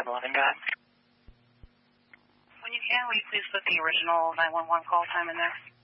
511 got? When you can, will you please put the original 911 call time in there?